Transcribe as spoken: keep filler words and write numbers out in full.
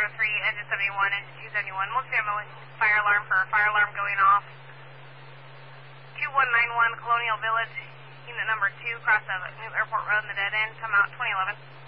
zero three, engine seventy-one, engine two seventy-one, multifamily fire alarm for fire alarm going off. two one nine one Colonial Village, unit number two, cross of New Airport Road in the dead end, come out twenty eleven.